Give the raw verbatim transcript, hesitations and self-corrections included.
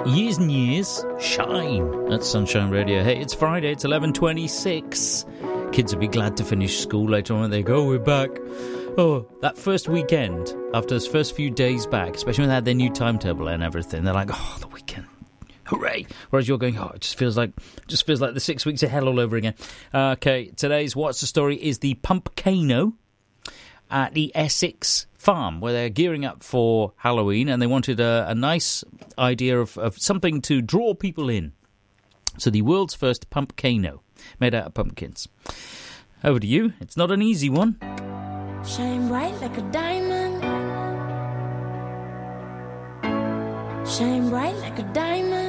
Years and years. Shine at Sunshine Radio. Hey, it's Friday. It's eleven twenty-six. Kids will be glad to finish school later on when they go, oh, we're back. Oh, that first weekend, after those first few days back, especially when they had their new timetable and everything, they're like, oh, the weekend. Hooray! Whereas you're going, oh, it just feels like just feels like the six weeks of hell all over again. Uh, okay, today's What's the Story is the Pumpcano at the Essex farm, where they're gearing up for Halloween, and they wanted a, a nice idea of, of something to draw people in. So the world's first Pumpcano, made out of pumpkins. Over to you. It's not an easy one. Shine bright like a diamond. Shine bright like a diamond.